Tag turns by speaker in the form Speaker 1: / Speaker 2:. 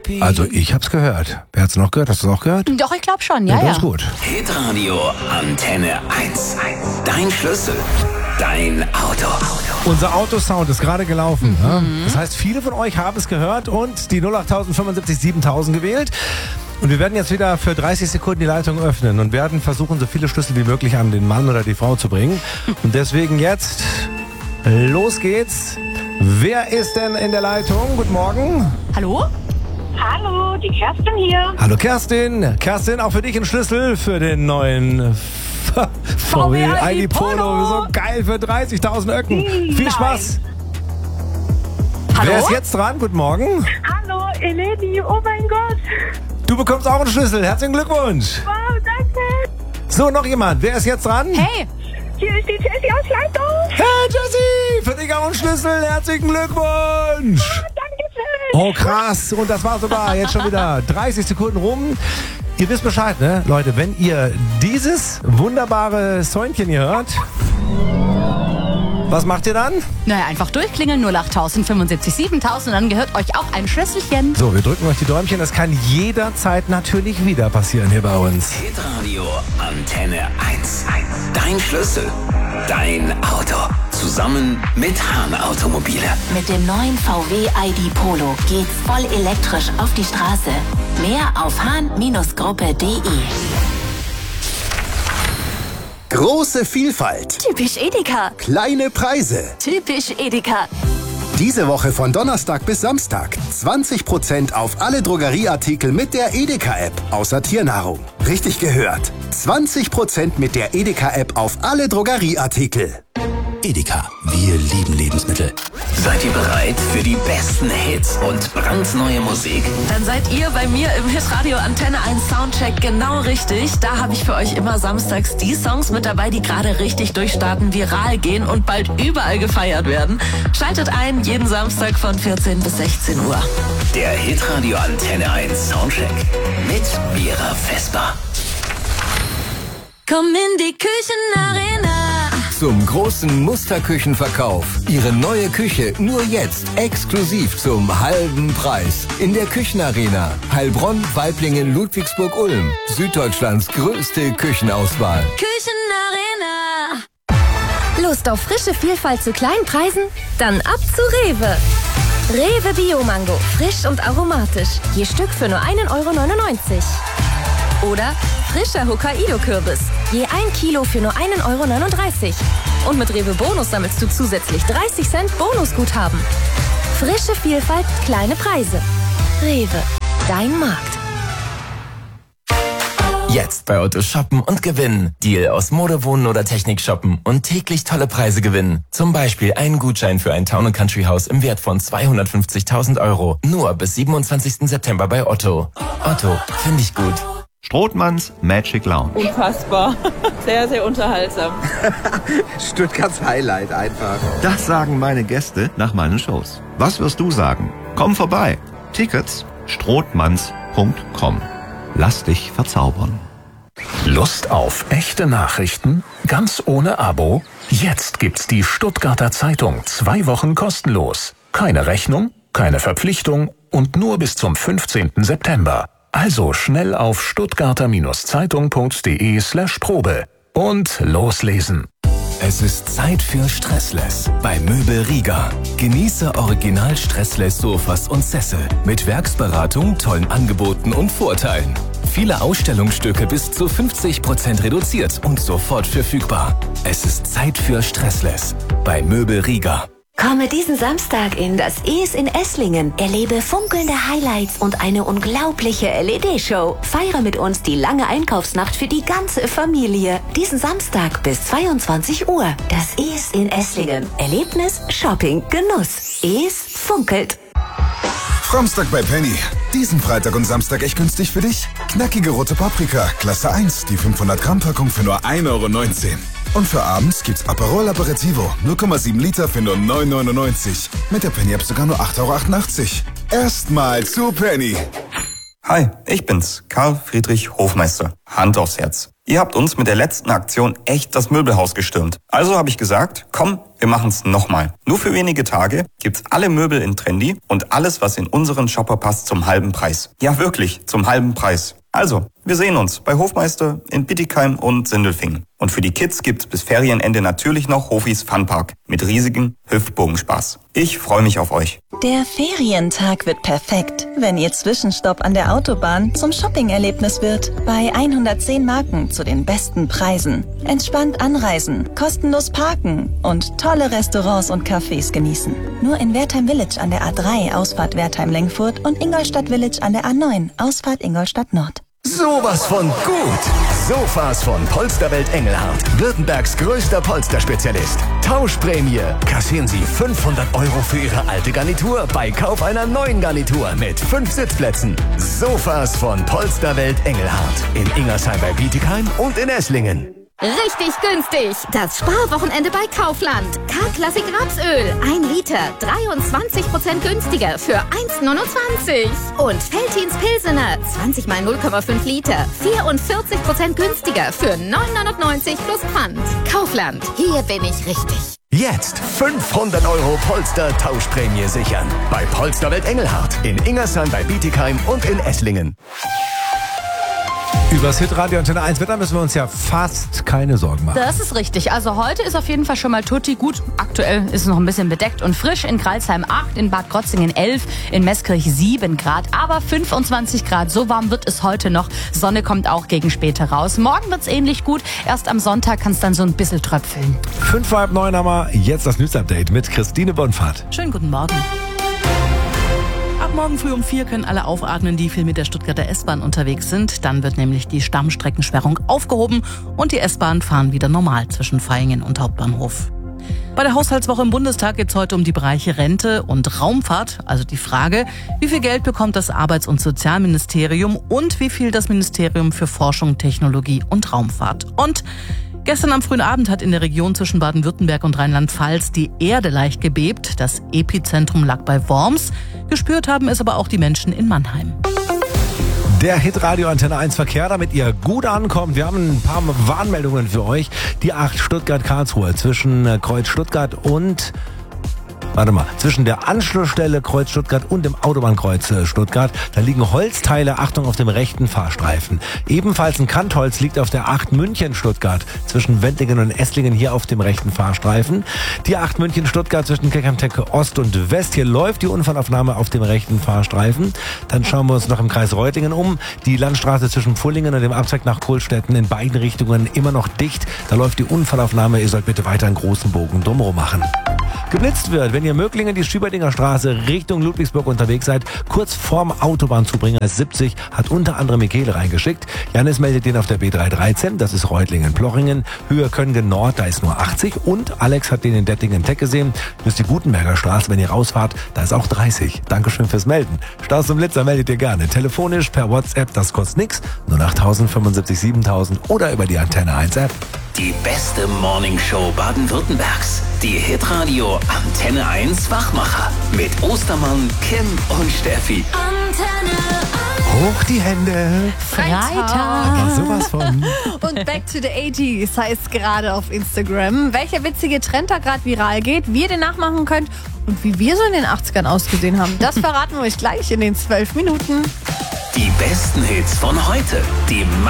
Speaker 1: Also ich hab's gehört. Wer hat's noch gehört? Hast du es auch gehört?
Speaker 2: Doch, ich glaube schon, ja.
Speaker 1: Das ist gut.
Speaker 3: Hitradio Antenne 1. Dein Schlüssel. Dein Auto.
Speaker 1: Unser Autosound ist gerade gelaufen. Ja? Das heißt, viele von euch haben es gehört und die 08075 7000 gewählt. Und wir werden jetzt wieder für 30 Sekunden die Leitung öffnen und werden versuchen, so viele Schlüssel wie möglich an den Mann oder die Frau zu bringen. Und deswegen jetzt, los geht's. Wer ist denn in der Leitung? Guten Morgen.
Speaker 2: Hallo?
Speaker 4: Hallo, die Kerstin hier.
Speaker 1: Hallo Kerstin. Kerstin, auch für dich ein Schlüssel für den neuen VW ID Polo. So geil für 30.000 Öcken. Viel Spaß.
Speaker 2: Hallo?
Speaker 1: Wer ist jetzt dran? Guten Morgen.
Speaker 4: Hallo, Eleni, oh mein Gott.
Speaker 1: Du bekommst auch einen Schlüssel. Herzlichen Glückwunsch.
Speaker 4: Wow, danke.
Speaker 1: So, noch jemand. Wer ist jetzt dran?
Speaker 2: Hey,
Speaker 4: Hier ist die Jessie aus Leitov.
Speaker 1: Hey Jessie, für dich auch ein Schlüssel. Herzlichen Glückwunsch.
Speaker 4: Dankeschön.
Speaker 1: Oh krass. Und das war sogar jetzt schon wieder 30 Sekunden rum. Ihr wisst Bescheid, ne? Leute, wenn ihr dieses wunderbare Säunchen hier hört, was macht ihr dann?
Speaker 2: naja, einfach durchklingeln, 08000 75 7000 und dann gehört euch auch ein Schlüsselchen.
Speaker 1: So, wir drücken euch die Däumchen. Das kann jederzeit natürlich wieder passieren hier bei uns.
Speaker 3: Hitradio Antenne 1. Dein Schlüssel. Dein Auto. Zusammen mit Hahn Automobile.
Speaker 5: Mit dem neuen VW ID Polo geht's voll elektrisch auf die Straße. Mehr auf hahn-gruppe.de.
Speaker 6: Große Vielfalt,
Speaker 5: Typisch Edeka.
Speaker 6: kleine Preise.
Speaker 5: Typisch Edeka.
Speaker 6: Diese Woche von Donnerstag bis Samstag 20% auf alle Drogerieartikel mit der Edeka-App, außer Tiernahrung. Richtig gehört. 20% mit der Edeka-App auf alle Drogerieartikel.
Speaker 7: Edeka, wir lieben Lebensmittel.
Speaker 3: Seid ihr bereit für die besten Hits und brandneue Musik?
Speaker 8: Dann seid ihr bei mir im Hitradio Antenne 1 Soundcheck genau richtig. Da habe ich für euch immer samstags die Songs mit dabei, die gerade richtig durchstarten, viral gehen und bald überall gefeiert werden. Schaltet ein, jeden Samstag von 14 bis 16 Uhr.
Speaker 3: Der Hitradio Antenne 1 Soundcheck mit Mira Vesper.
Speaker 8: Komm in die Küchenarena.
Speaker 7: Zum großen Musterküchenverkauf. Ihre neue Küche nur jetzt exklusiv zum halben Preis. In der Küchenarena. Heilbronn, Waiblingen, Ludwigsburg-Ulm. Süddeutschlands größte Küchenauswahl.
Speaker 8: Küchenarena.
Speaker 9: Lust auf frische Vielfalt zu kleinen Preisen? Dann ab zu Rewe. Rewe Bio-Mango, frisch und aromatisch. Je Stück für nur 1,99 €. Oder frischer Hokkaido-Kürbis. Je 1 Kilo für nur 1,39 €. Und mit Rewe Bonus sammelst du zusätzlich 30 Cent Bonusguthaben. Frische Vielfalt, kleine Preise. Rewe, dein Markt.
Speaker 10: Jetzt bei Otto shoppen und gewinnen. Deal aus Mode, Wohnen oder Technik shoppen und täglich tolle Preise gewinnen. Zum Beispiel einen Gutschein für ein Town & Country Haus im Wert von 250.000 €. Nur bis 27. September bei Otto. Otto, finde ich gut.
Speaker 11: Strothmanns Magic Lounge.
Speaker 8: Unfassbar. Sehr, sehr unterhaltsam.
Speaker 12: Stuttgarts Highlight einfach.
Speaker 11: Das sagen meine Gäste nach meinen Shows. Was wirst du sagen? Komm vorbei. Tickets strothmanns.com. Lass dich verzaubern.
Speaker 13: Lust auf echte Nachrichten? Ganz ohne Abo? Jetzt gibt's die Stuttgarter Zeitung 2 Wochen kostenlos. Keine Rechnung, keine Verpflichtung und nur bis zum 15. September. Also schnell auf stuttgarter-zeitung.de/Probe und loslesen.
Speaker 7: Es ist Zeit für Stressless bei Möbel Rieger. Genieße Original Stressless Sofas und Sessel mit Werksberatung, tollen Angeboten und Vorteilen. Viele Ausstellungsstücke bis zu 50% reduziert und sofort verfügbar. Es ist Zeit für Stressless bei Möbel Rieger.
Speaker 5: Komme diesen Samstag in das ES in Esslingen. Erlebe funkelnde Highlights und eine unglaubliche LED-Show. Feiere mit uns die lange Einkaufsnacht für die ganze Familie. Diesen Samstag bis 22 Uhr. Das ES in Esslingen. Erlebnis, Shopping, Genuss. ES funkelt.
Speaker 14: Framstag bei Penny. Diesen Freitag und Samstag echt günstig für dich? Knackige rote Paprika, Klasse 1, die 500 Gramm Packung für nur 1,19 €. Und für abends gibt's Aperol Aperitivo, 0,7 Liter für nur 9,99 €. Mit der Penny-App sogar nur 8,88 €. Erstmal zu Penny.
Speaker 15: Hi, ich bin's, Karl Friedrich Hofmeister. Hand aufs Herz. Ihr habt uns mit der letzten Aktion echt das Möbelhaus gestürmt. Also habe ich gesagt, komm, wir machen's nochmal. Nur für wenige Tage gibt's alle Möbel in Trendy und alles, was in unseren Shopper passt, zum halben Preis. Ja, wirklich, zum halben Preis. Also, wir sehen uns bei Hofmeister in Bietigheim und Sindelfingen. Und für die Kids gibt's bis Ferienende natürlich noch Hofis Funpark mit riesigem Hüpfbogenspaß. Ich freue mich auf euch.
Speaker 16: Der Ferientag wird perfekt, wenn Ihr Zwischenstopp an der Autobahn zum Shopping-Erlebnis wird. Bei 110 Marken zu den besten Preisen. Entspannt anreisen, kostenlos parken und tolle Restaurants und Cafés genießen. Nur in Wertheim Village an der A3, Ausfahrt Wertheim-Lengfurt und Ingolstadt Village an der A9, Ausfahrt Ingolstadt Nord.
Speaker 7: Sowas von gut! Sofas von Polsterwelt Engelhardt. Württembergs größter Polsterspezialist. Tauschprämie. Kassieren Sie 500 € für Ihre alte Garnitur bei Kauf einer neuen Garnitur mit 5 Sitzplätzen. Sofas von Polsterwelt Engelhardt. In Ingersheim bei Bietigheim und in Esslingen.
Speaker 9: Richtig günstig. Das Sparwochenende bei Kaufland. K-Klassik Rapsöl. 1 Liter. 23% günstiger für 1,29. Und Veltins Pilsener. 20 mal 0,5 Liter. 44% günstiger für 9,99 plus Pfand. Kaufland. Hier bin ich richtig.
Speaker 7: Jetzt 500 € Polster-Tauschprämie sichern. Bei Polsterwelt Engelhardt. In Ingersheim bei Bietigheim und in Esslingen.
Speaker 1: Übers Hitradio Antenne 1 Wetter müssen wir uns ja fast keine Sorgen machen.
Speaker 2: Das ist richtig. Also heute ist auf jeden Fall schon mal tutti gut. Aktuell ist es noch ein bisschen bedeckt und frisch. In Crailsheim 8, in Bad Krotzingen 11, in Meßkirch 7 Grad, aber 25 Grad. So warm wird es heute noch. Sonne kommt auch gegen später raus. Morgen wird es ähnlich gut. Erst am Sonntag kann es dann so ein bisschen tröpfeln.
Speaker 1: 5:30 haben wir jetzt das News-Update mit Christine Bonfahrt.
Speaker 17: Schönen guten Morgen. Ab morgen früh um 4 können alle aufatmen, die viel mit der Stuttgarter S-Bahn unterwegs sind. Dann wird nämlich die Stammstreckensperrung aufgehoben und die S-Bahn fahren wieder normal zwischen Vaihingen und Hauptbahnhof. Bei der Haushaltswoche im Bundestag geht es heute um die Bereiche Rente und Raumfahrt. Also die Frage, wie viel Geld bekommt das Arbeits- und Sozialministerium und wie viel das Ministerium für Forschung, Technologie und Raumfahrt. Und gestern am frühen Abend hat in der Region zwischen Baden-Württemberg und Rheinland-Pfalz die Erde leicht gebebt. Das Epizentrum lag bei Worms. Gespürt haben es aber auch die Menschen in Mannheim.
Speaker 1: Der Hitradio Antenne 1 Verkehr, damit ihr gut ankommt. Wir haben ein paar Warnmeldungen für euch. Die 8 Stuttgart-Karlsruhe zwischen Kreuz Stuttgart und... zwischen der Anschlussstelle Kreuz Stuttgart und dem Autobahnkreuz Stuttgart, da liegen Holzteile, Achtung, auf dem rechten Fahrstreifen. Ebenfalls ein Kantholz liegt auf der 8 München-Stuttgart zwischen Wendlingen und Esslingen hier auf dem rechten Fahrstreifen. Die 8 München-Stuttgart zwischen Keckheim-Tecke Ost und West, hier läuft die Unfallaufnahme auf dem rechten Fahrstreifen. Dann schauen wir uns noch im Kreis Reutlingen um. Die Landstraße zwischen Pfullingen und dem Abzweig nach Kohlstetten in beiden Richtungen immer noch dicht. Da läuft die Unfallaufnahme, ihr sollt bitte weiter einen großen Bogen drumherum machen. Geblitzt wird, wenn ihr Möglingen die Schüberdinger Straße Richtung Ludwigsburg unterwegs seid, kurz vorm Autobahnzubringer 70, hat unter anderem Michele reingeschickt. Janis meldet den auf der B313, das ist Reutlingen-Plochingen, Höhe Köngen Nord, da ist nur 80 und Alex hat den in Dettingen-Teck gesehen, das ist die Gutenberger Straße, wenn ihr rausfahrt, da ist auch 30. Dankeschön fürs Melden. Staus und Blitzer meldet ihr gerne, telefonisch, per WhatsApp, das kostet nix, 08000 75 7000 oder über die Antenne 1 App.
Speaker 3: Die beste Morningshow Baden-Württembergs. Die Hitradio Antenne 1 Wachmacher. Mit Ostermann, Kim und Steffi.
Speaker 9: Antenne 1.
Speaker 1: Hoch die Hände.
Speaker 2: Freitag.
Speaker 1: Aber sowas von.
Speaker 18: Und Back to the 80s heißt gerade auf Instagram. Welcher witzige Trend da gerade viral geht, wie ihr den nachmachen könnt und wie wir so in den 80ern ausgesehen haben, das verraten wir euch gleich in den 12 Minuten.
Speaker 3: Die besten Hits von heute. Die